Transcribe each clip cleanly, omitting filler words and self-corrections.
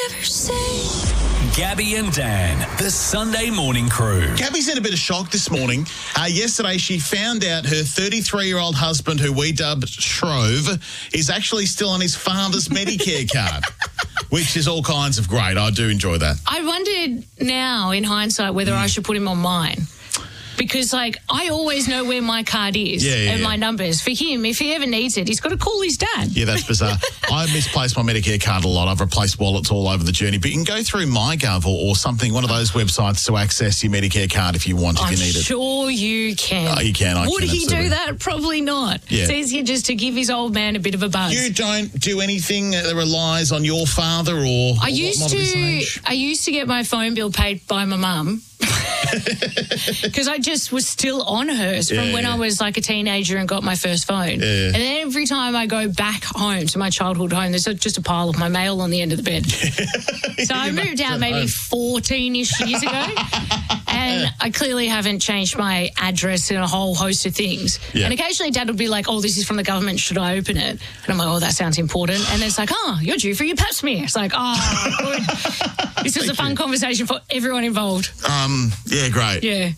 never say. Gabby and Dan, the Sunday Morning Crew. Gabby's in a bit of shock this morning. Yesterday, she found out her 33-year-old husband, who we dubbed Shrove, is actually still on his father's Medicare card, which is all kinds of great. I do enjoy that. I wondered now, in hindsight, whether I should put him on mine. Because, I always know where my card is and my numbers. For him, if he ever needs it, he's got to call his dad. Yeah, that's bizarre. I misplaced my Medicare card a lot. I've replaced wallets all over the journey. But you can go through MyGov or something, one of those websites, to access your Medicare card if you want, if you need it. I'm sure you can. Oh, you can. Would he do that? Probably not. Yeah. It's easier just to give his old man a bit of a buzz. You don't do anything that relies on your father or I used to get my phone bill paid by my mum. Because I just was still on hers from when I was like a teenager and got my first phone. Yeah. And then every time I go back home to my childhood home, there's just a pile of my mail on the end of the bed. So I moved out maybe 14-ish years ago, and I clearly haven't changed my address and a whole host of things. Yeah. And occasionally Dad would be like, oh, this is from the government, should I open it? And I'm like, oh, that sounds important. And it's like, oh, you're due for your pap smear. It's like, oh, good. This was a fun conversation for everyone involved. Yeah, great. Yeah.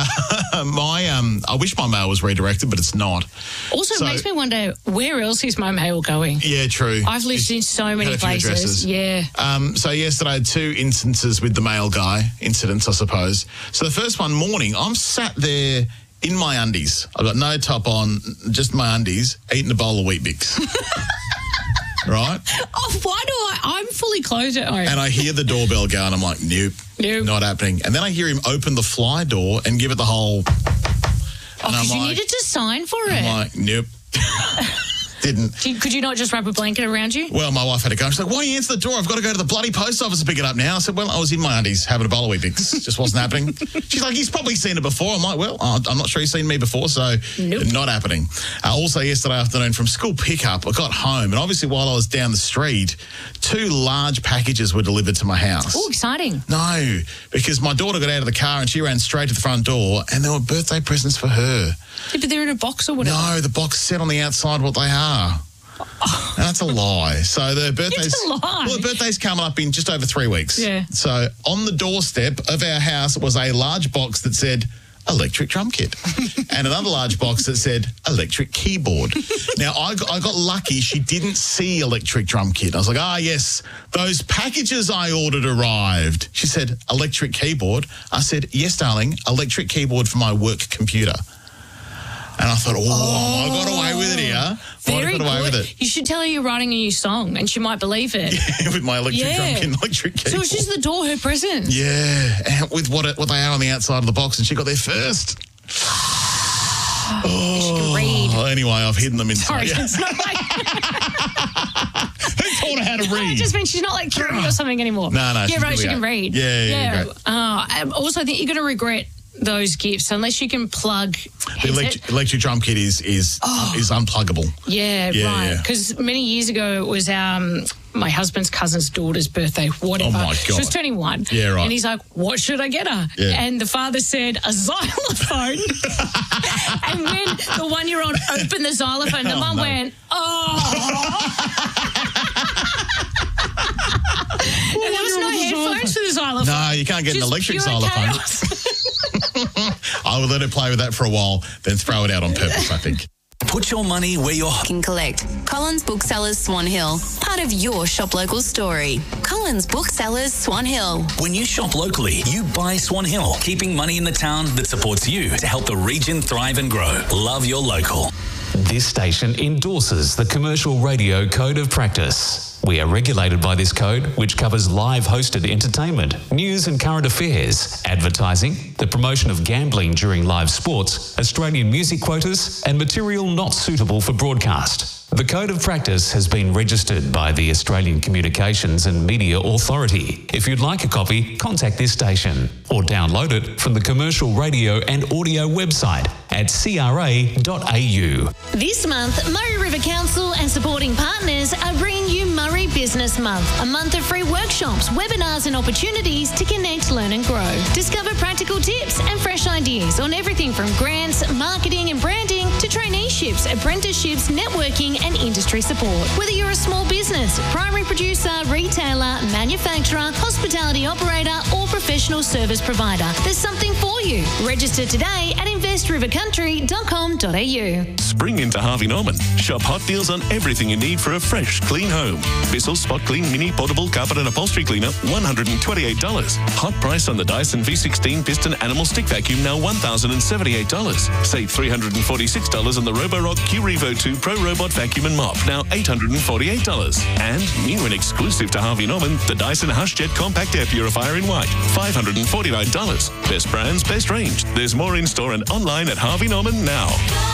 I wish my mail was redirected, but it's not. Also, it makes me wonder, where else is my mail going? Yeah, true. I've lived in so many places. Yeah. So yesterday I had 2 instances with the mail guy, incidents, I suppose. So the first one morning, I'm sat there in my undies. I've got no top on, just my undies, eating a bowl of Weet-Bix. Right? Oh, why do I'm fully clothed at home. And I hear the doorbell go and I'm like, nope, not happening. And then I hear him open the fly door and give it the whole... Oh, because you needed to sign for it. I'm like, nope. Didn't. Could you not just wrap a blanket around you? Well, my wife had to go. She's like, why don't you answer the door? I've got to go to the bloody post office and pick it up now. I said, well, I was in my undies having a bowl of Weet-Bix. Just wasn't happening. She's like, he's probably seen it before. I'm like, well, I'm not sure he's seen me before, so not happening. Also, yesterday afternoon from school pickup, I got home, and obviously while I was down the street, 2 large packages were delivered to my house. Oh, exciting. No, because my daughter got out of the car and she ran straight to the front door, and there were birthday presents for her. Yeah, but they're in a box or whatever. No, the box said on the outside what they are. Oh. That's a lie. So the birthday's... It's a lie. Well, the birthday's coming up in just over 3 weeks. Yeah. So on the doorstep of our house was a large box that said electric drum kit and another large box that said electric keyboard. Now, I got lucky. She didn't see electric drum kit. I was like, yes, those packages I ordered arrived. She said, electric keyboard. I said, yes, darling, electric keyboard for my work computer. And I thought, I got away with it here. Very good. You should tell her you're writing a new song and she might believe it. Yeah, with my electric drum kit and electric keyboard. So it's just the door, her present. Yeah, and with what they are on the outside of the box, and she got there first. She can read. Well, anyway, I've hidden them inside. Sorry, it's not like... Who taught her how to read? I just mean she's not like 3 or something anymore. No. Yeah, right, she can read. Yeah. Great. Also, I think you're going to regret those gifts unless you can plug the electric drum kit is unpluggable. Yeah, right. Because many years ago it was my husband's cousin's daughter's birthday, whatever. Oh my God. She was turning 1. Yeah, right. And he's like, what should I get her? Yeah. And the father said, a xylophone. And when the 1-year-old opened the xylophone, the mum went, And there was no headphones for the xylophone. No, you can't get an electric xylophone. I will let it play with that for a while, then throw it out on purpose, I think. Put your money where your... Can collect. Collins Booksellers Swan Hill. Part of your shop local story. Collins Booksellers Swan Hill. When you shop locally, you buy Swan Hill, keeping money in the town that supports you to help the region thrive and grow. Love your local. This station endorses the Commercial Radio Code of Practice. We are regulated by this code, which covers live hosted entertainment, news and current affairs, advertising, the promotion of gambling during live sports, Australian music quotas, and material not suitable for broadcast. The Code of Practice has been registered by the Australian Communications and Media Authority. If you'd like a copy, contact this station or download it from the Commercial Radio and Audio website at cra.au. This month, Murray River Council and supporting partners are bringing you Murray Business Month, a month of free work workshops, webinars and opportunities to connect, learn and grow. Discover practical tips and fresh ideas on everything from grants, marketing and branding to traineeships, apprenticeships, networking and industry support. Whether you're a small business, primary producer, retailer, manufacturer, hospitality operator or professional service provider, there's something for you. Register today at investrivercountry.com.au. Spring into Harvey Norman. Shop hot deals on everything you need for a fresh, clean home. Bissell Spot Clean Mini Portable Carpet and Upholstery Cleaner, $128. Hot price on the Dyson V16 Piston Animal Stick Vacuum, now $1,078. Save $346 on the Roborock Q-Revo 2 Pro Robot Vacuum and Mop, now $848. And new and exclusive to Harvey Norman, the Dyson HushJet Compact Air Purifier in white, $549. Best brands, best range. There's more in store and online at Harvey Norman now.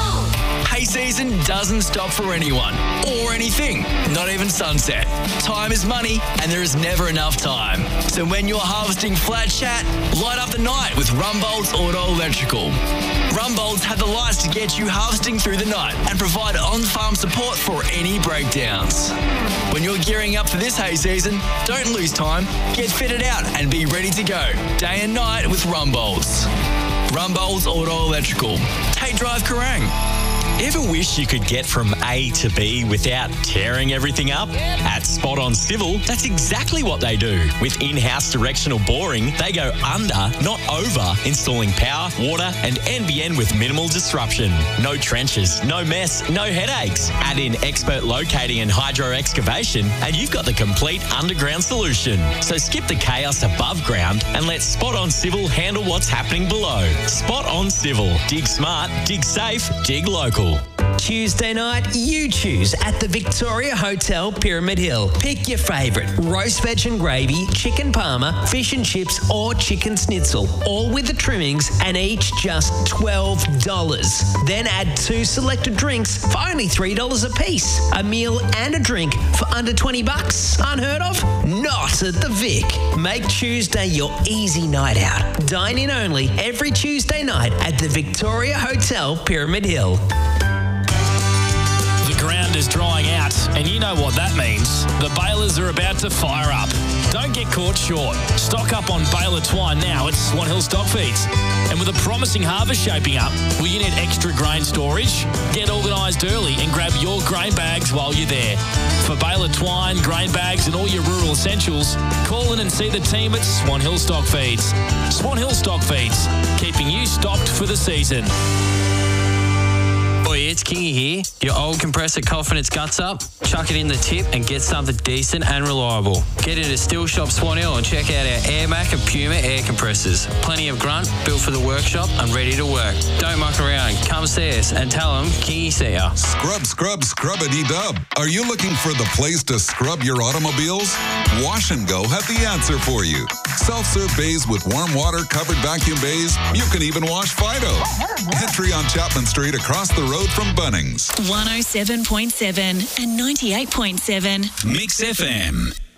Hay season doesn't stop for anyone or anything, not even sunset. Time is money and there is never enough time. So when you're harvesting flat chat, light up the night with Rumbold's Auto Electrical. Rumbold's have the lights to get you harvesting through the night and provide on-farm support for any breakdowns. When you're gearing up for this hay season, don't lose time. Get fitted out and be ready to go day and night with Rumbold's. Rumbold's Auto Electrical. Tate Drive, Kerrang. Ever wish you could get from A to B without tearing everything up? At Spot On Civil, that's exactly what they do. With in-house directional boring, they go under, not over, installing power, water and NBN with minimal disruption. No trenches, no mess, no headaches. Add in expert locating and hydro excavation and you've got the complete underground solution. So skip the chaos above ground and let Spot On Civil handle what's happening below. Spot On Civil. Dig smart, dig safe, dig local. Tuesday night, you choose at the Victoria Hotel, Pyramid Hill. Pick your favourite. Roast veg and gravy, chicken parma, fish and chips or chicken schnitzel. All with the trimmings and each just $12. Then add 2 selected drinks for only $3 a piece. A meal and a drink for under $20. Unheard of? Not at the Vic. Make Tuesday your easy night out. Dine in only every Tuesday night at the Victoria Hotel, Pyramid Hill. The ground is drying out, and you know what that means. The balers are about to fire up. Don't get caught short. Stock up on baler twine now at Swan Hill Stock Feeds. And with a promising harvest shaping up, will you need extra grain storage? Get organised early and grab your grain bags while you're there. For baler twine, grain bags and all your rural essentials, call in and see the team at Swan Hill Stock Feeds. Swan Hill Stock Feeds, keeping you stocked for the season. Oi, it's Kingy here. Your old compressor coughing its guts up? Chuck it in the tip and get something decent and reliable. Get into Steel Shop Swan Hill and check out our AirMac and Puma air compressors. Plenty of grunt, built for the workshop and ready to work. Don't muck around. Come see us and tell them Kingy see ya. Scrub-a-dee-dub. Are you looking for the place to scrub your automobiles? Wash & Go have the answer for you. Self-serve bays with warm water covered vacuum bays. You can even wash Fido. Entry on Chapman Street across the road from Bunnings. 107.7 and 98.7. Mix FM.